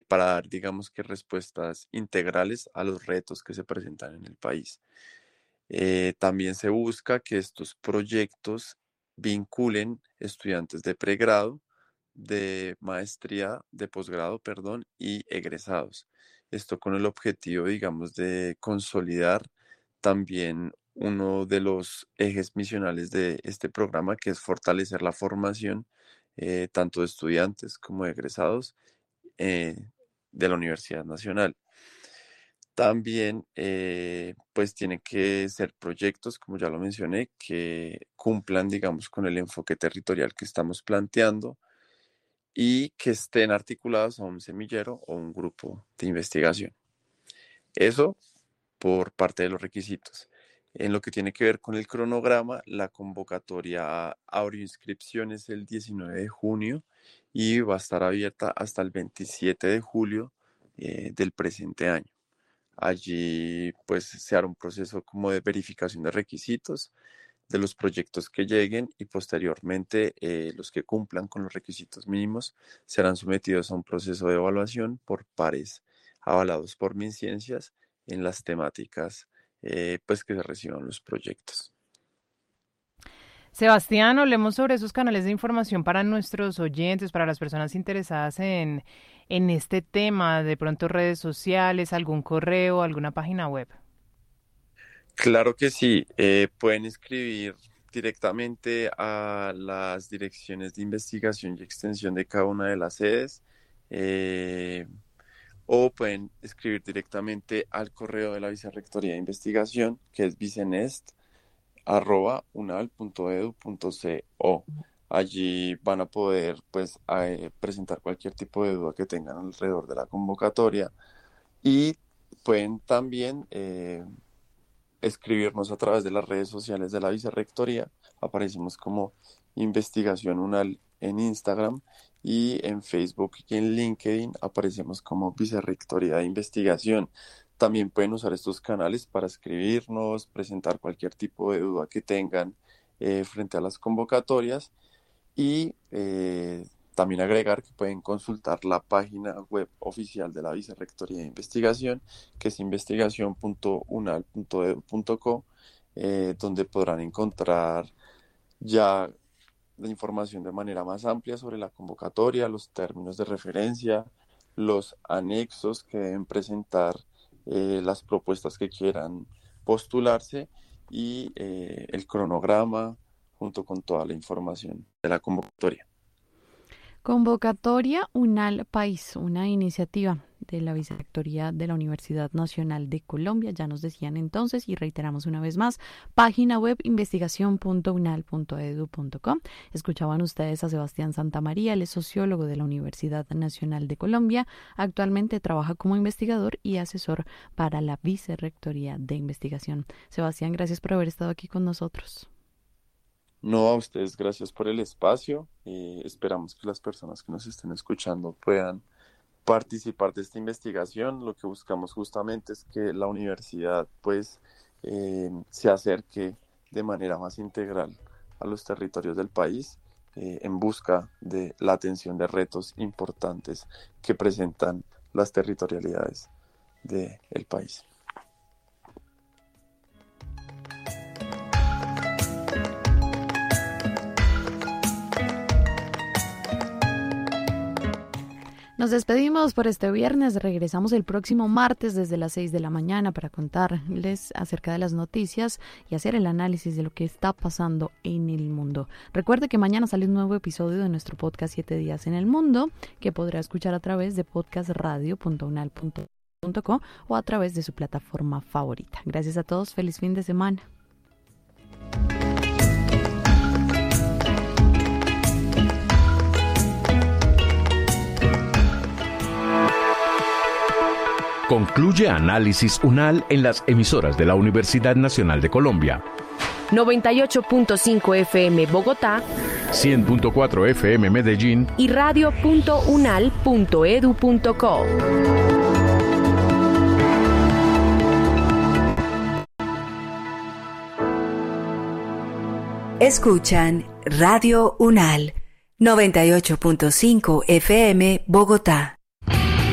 para dar, digamos que respuestas integrales a los retos que se presentan en el país. También se busca que estos proyectos vinculen estudiantes de pregrado, de maestría, de posgrado, perdón, y egresados. Esto con el objetivo, digamos, de consolidar también uno de los ejes misionales de este programa, que es fortalecer la formación tanto de estudiantes como de egresados eh, de la Universidad Nacional. También, pues, tienen que ser proyectos, como ya lo mencioné, que cumplan, digamos, con el enfoque territorial que estamos planteando y que estén articulados a un semillero o un grupo de investigación. Eso por parte de los requisitos. En lo que tiene que ver con el cronograma, la convocatoria abrió inscripciones el 19 de junio y va a estar abierta hasta el 27 de julio del presente año. Allí pues se hará un proceso como de verificación de requisitos de los proyectos que lleguen y posteriormente los que cumplan con los requisitos mínimos serán sometidos a un proceso de evaluación por pares avalados por MinCiencias en las temáticas pues que se reciban los proyectos. Sebastián, hablemos sobre esos canales de información para nuestros oyentes, para las personas interesadas en este tema, de pronto redes sociales, algún correo, alguna página web. Claro que sí, pueden escribir directamente a las direcciones de investigación y extensión de cada una de las sedes o pueden escribir directamente al correo de la Vicerrectoría de Investigación, que es vicenest@unal.edu.co. Allí van a poder pues, presentar cualquier tipo de duda que tengan alrededor de la convocatoria y pueden también escribirnos a través de las redes sociales de la Vicerrectoría. Aparecemos como Investigación UNAL en Instagram y en Facebook y en LinkedIn aparecemos como Vicerrectoría de Investigación. También pueden usar estos canales para escribirnos, presentar cualquier tipo de duda que tengan frente a las convocatorias y también agregar que pueden consultar la página web oficial de la Vicerrectoría de Investigación, que es investigación.unal.edu.co, donde podrán encontrar ya la información de manera más amplia sobre la convocatoria, los términos de referencia, los anexos que deben presentar las propuestas que quieran postularse y el cronograma junto con toda la información de la convocatoria. Convocatoria UNAL País, una iniciativa de la Vicerrectoría de la Universidad Nacional de Colombia. Ya nos decían entonces y reiteramos una vez más, página web investigación.unal.edu.co. Escuchaban ustedes a Sebastián Santamaría, él es sociólogo de la Universidad Nacional de Colombia. Actualmente trabaja como investigador y asesor para la Vicerrectoría de Investigación. Sebastián, gracias por haber estado aquí con nosotros. No, a ustedes gracias por el espacio. Esperamos que las personas que nos estén escuchando puedan participar de esta investigación. Lo que buscamos justamente es que la universidad pues se acerque de manera más integral a los territorios del país en busca de la atención de retos importantes que presentan las territorialidades del país. Nos despedimos por este viernes, regresamos el próximo martes desde las 6 de la mañana para contarles acerca de las noticias y hacer el análisis de lo que está pasando en el mundo. Recuerde que mañana sale un nuevo episodio de nuestro podcast 7 días en el mundo, que podrá escuchar a través de podcastradio.unal.co o a través de su plataforma favorita. Gracias a todos, feliz fin de semana. Concluye Análisis UNAL en las emisoras de la Universidad Nacional de Colombia. 98.5 FM Bogotá, 100.4 FM Medellín y radio.unal.edu.co. Escuchan Radio UNAL, 98.5 FM Bogotá.